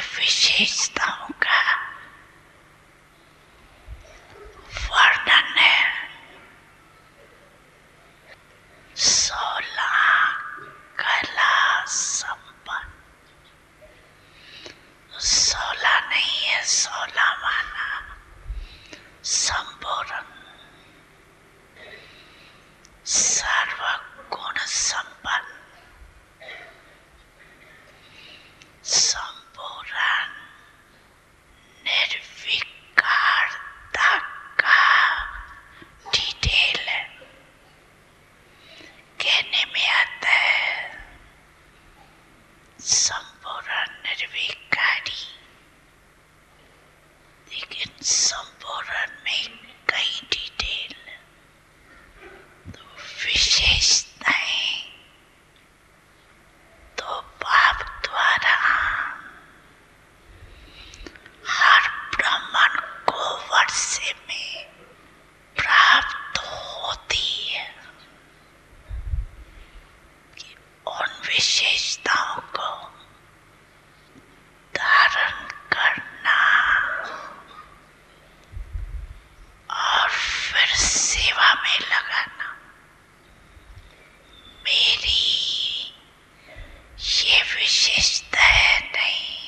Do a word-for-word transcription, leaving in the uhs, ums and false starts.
विशेषताओं का वर्णन है। सोलह कला संपन्न, सोलह नहीं है, सोलह माना संपूर्ण, सर्वगुण संपन्न, संपूर्ण निर्विकारता का डिटेल कहने में आता है। संपूर्ण निर्विकारी, लेकिन संपूर्ण में कई डिटेल, तो विशेषताएं तो भाव द्वारा हर ब्राह्मण को वर्ष में प्राप्त होती है कि उन विशेषताओं को धारण करना और फिर सेवा में लगाना।